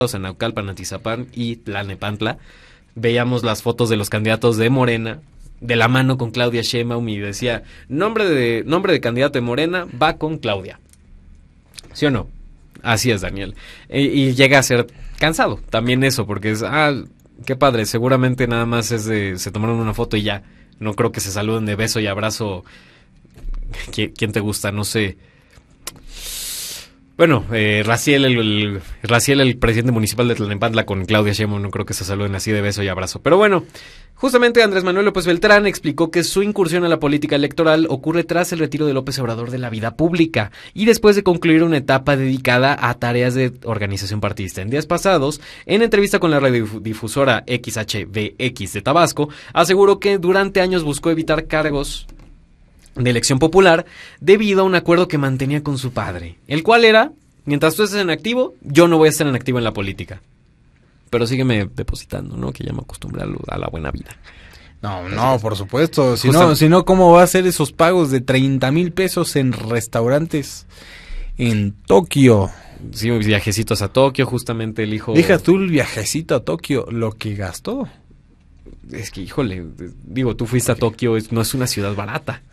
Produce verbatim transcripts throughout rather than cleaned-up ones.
en Naucalpan, Atizapán y Tlalnepantla, veíamos las fotos de los candidatos de Morena de la mano con Claudia Sheinbaum y decía, nombre de nombre de candidato de Morena va con Claudia. ¿Sí o no? Así es, Daniel. Y, y llega a ser cansado también eso, porque es, ah, qué padre, seguramente nada más es de, se tomaron una foto y ya. No creo que se saluden de beso y abrazo. ¿Quién te gusta? No sé. Bueno, eh, Raciel, el, el, Raciel, el presidente municipal de Tlalnepantla con Claudia Sheinbaum, no creo que se saluden así de beso y abrazo. Pero bueno, justamente Andrés Manuel López Beltrán explicó que su incursión a la política electoral ocurre tras el retiro de López Obrador de la vida pública y después de concluir una etapa dedicada a tareas de organización partidista. En días pasados, en entrevista con la radiodifusora X H V X de Tabasco, aseguró que durante años buscó evitar cargos de elección popular debido a un acuerdo que mantenía con su padre, el cual era, mientras tú estés en activo, yo no voy a estar en activo en la política, pero sígueme depositando, ¿no? Que ya me acostumbré a la buena vida. No, no, por supuesto, si no, si no, ¿cómo va a hacer esos pagos de treinta mil pesos en restaurantes en Tokio? Sí, viajecitos a Tokio, justamente el hijo... Deja tú el viajecito a Tokio, lo que gastó. Es que, híjole, digo, tú fuiste a Tokio, es, no es una ciudad barata.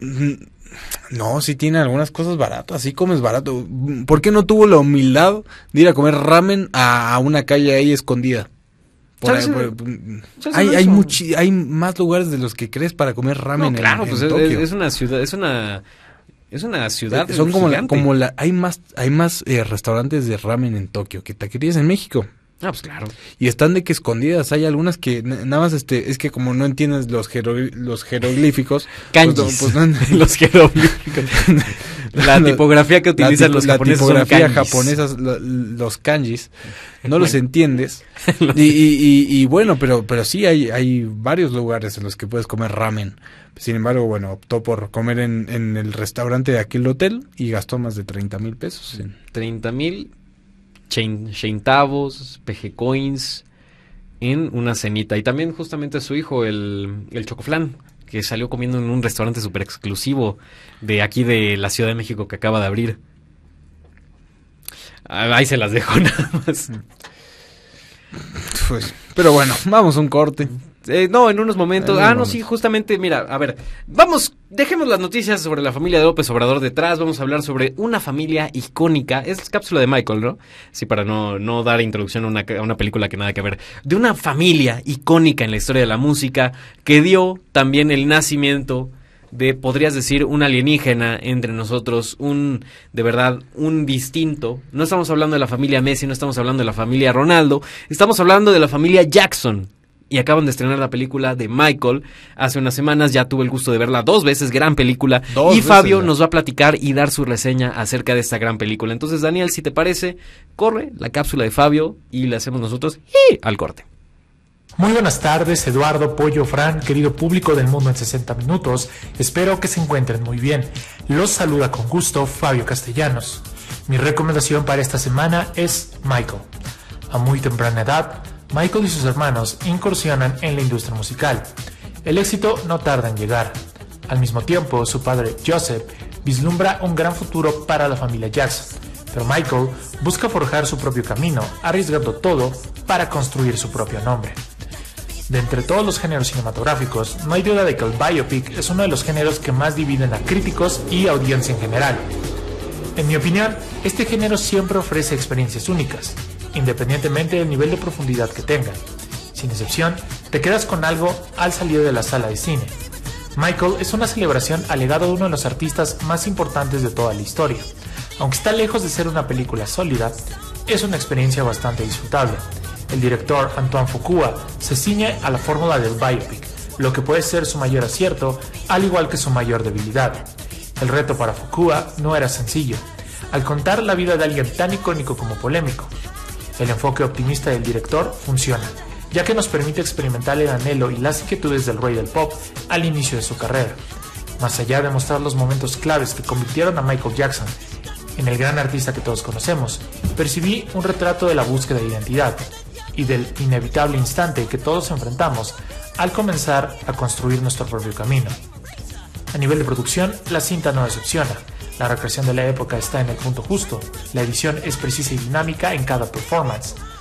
No, sí tiene algunas cosas baratas, sí comes barato. ¿Por qué no tuvo la humildad de ir a comer ramen a, a una calle ahí escondida? Por ahí, por, hay hay, muchi, hay más lugares de los que crees para comer ramen. No, claro, en, pues en es, Tokio. es una ciudad, es una... Es una ciudad Son como la, como la, hay más, hay más eh, restaurantes de ramen en Tokio que taquerías en México. Ah, pues claro. Y están de que escondidas, hay algunas que n- nada más este, es que como no entiendes los jeroglí- los jeroglíficos, kanjis, pues, no, pues, no, los jeroglíficos. La tipografía que utilizan la, los la japoneses tipografía son kanjis. japonesas, lo, los kanjis, no los entiendes. y, y, y, y bueno, pero pero sí hay hay varios lugares en los que puedes comer ramen. Sin embargo, bueno, optó por comer en, en el restaurante de aquel hotel y gastó más de treinta mil pesos. En... treinta mil centavos, P G Coins, en una cenita. Y también justamente su hijo, el, el Chocoflán, que salió comiendo en un restaurante súper exclusivo de aquí de la Ciudad de México que acaba de abrir. Ahí se las dejo nada más. Pues, pero bueno, vamos a un corte. Eh, no, en unos momentos. En ah, un no, momento. sí, justamente, mira, a ver, vamos, dejemos las noticias sobre la familia de López Obrador detrás, vamos a hablar sobre una familia icónica, es cápsula de Michael, ¿no? Sí, para no, no dar introducción a una, a una película que nada que ver, de una familia icónica en la historia de la música, que dio también el nacimiento de, podrías decir, un alienígena entre nosotros, un, de verdad, un distinto. No estamos hablando de la familia Messi, no estamos hablando de la familia Ronaldo, estamos hablando de la familia Jackson. Y acaban de estrenar la película de Michael hace unas semanas, ya tuve el gusto de verla dos veces, gran película, Dos y Fabio veces, nos va a platicar y dar su reseña acerca de esta gran película. Entonces, Daniel, si te parece, corre la cápsula de Fabio y le hacemos nosotros ¡y! Al corte. Muy buenas tardes, Eduardo, Pollo, Fran, querido público del Mundo en sesenta minutos, espero que se encuentren muy bien. Los saluda con gusto Fabio Castellanos. Mi recomendación para esta semana es Michael. A muy temprana edad, Michael y sus hermanos incursionan en la industria musical. El éxito no tarda en llegar. Al mismo tiempo, su padre Joseph vislumbra un gran futuro para la familia Jackson, pero Michael busca forjar su propio camino, arriesgando todo para construir su propio nombre. De entre todos los géneros cinematográficos, no hay duda de que el biopic es uno de los géneros que más dividen a críticos y audiencia en general. En mi opinión, este género siempre ofrece experiencias únicas, independientemente del nivel de profundidad que tengan. Sin excepción, te quedas con algo al salir de la sala de cine. Michael es una celebración al legado de uno de los artistas más importantes de toda la historia. Aunque está lejos de ser una película sólida, es una experiencia bastante disfrutable. El director Antoine Fuqua se ciñe a la fórmula del biopic, lo que puede ser su mayor acierto, al igual que su mayor debilidad. El reto para Fuqua no era sencillo, al contar la vida de alguien tan icónico como polémico. El enfoque optimista del director funciona, ya que nos permite experimentar el anhelo y las inquietudes del rey del pop al inicio de su carrera. Más allá de mostrar los momentos claves que convirtieron a Michael Jackson en el gran artista que todos conocemos, percibí un retrato de la búsqueda de identidad y del inevitable instante que todos enfrentamos al comenzar a construir nuestro propio camino. A nivel de producción, la cinta no decepciona. La recreación de la época está en el punto justo, la edición es precisa y dinámica en cada performance.